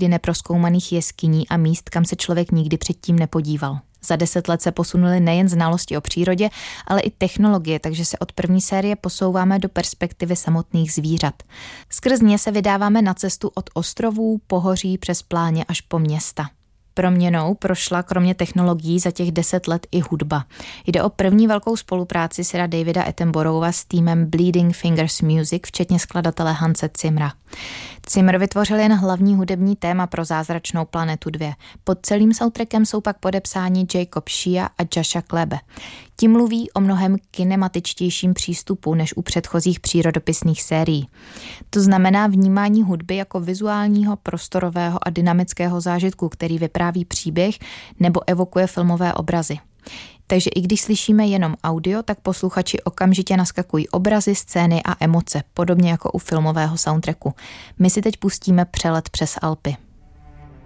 nikdy neprozkoumaných jeskyní a míst, kam se člověk nikdy předtím nepodíval. Za 10 let se posunuly nejen znalosti o přírodě, ale i technologie, takže se od první série posouváme do perspektivy samotných zvířat. Skrz ně se vydáváme na cestu od ostrovů, pohoří přes pláně až po města. Proměnou prošla kromě technologií za těch 10 let i hudba. Jde o první velkou spolupráci Sira Davida Attenborougha s týmem Bleeding Fingers Music, včetně skladatele Hanse Zimmera. Zimmer vytvořil jen hlavní hudební téma pro Zázračnou planetu 2. Pod celým soundtrackem jsou pak podepsáni Jacob Shea a Jascha Klebe. Ti mluví o mnohem kinematičtějším přístupu než u předchozích přírodopisných sérií. To znamená vnímání hudby jako vizuálního, prostorového a dynamického zážitku, který vypráví příběh nebo evokuje filmové obrazy. Takže i když slyšíme jenom audio, tak posluchači okamžitě naskakují obrazy, scény a emoce, podobně jako u filmového soundtracku. My si teď pustíme přelet přes Alpy.